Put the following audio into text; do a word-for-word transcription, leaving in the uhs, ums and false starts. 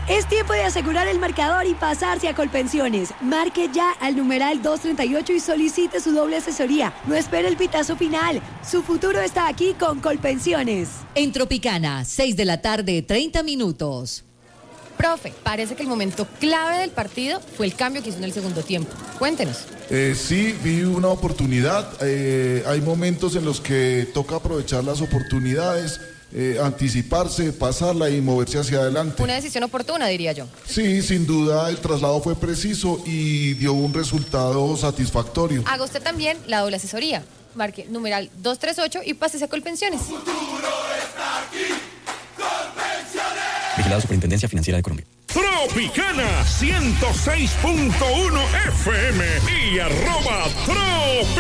Es tiempo de asegurar el marcador y pasarse a Colpensiones. Marque ya al numeral doscientos treinta y ocho y solicite su doble asesoría. No espere el pitazo final. Su futuro está aquí con Colpensiones. En Tropicana, seis de la tarde, treinta minutos. Profe, parece que el momento clave del partido fue el cambio que hizo en el segundo tiempo. Cuéntenos. Eh, sí, vi una oportunidad. Eh, hay momentos en los que toca aprovechar las oportunidades, eh, anticiparse, pasarla y moverse hacia adelante. Una decisión oportuna, diría yo. Sí, sin duda el traslado fue preciso y dio un resultado satisfactorio. Haga usted también la doble asesoría. Marque numeral doscientos treinta y ocho y pásese a Colpensiones. Futuro está aquí. Colpensiones. Vigilado Superintendencia Financiera de Colombia. Tropicana ciento seis punto uno F M y arroba Tropi.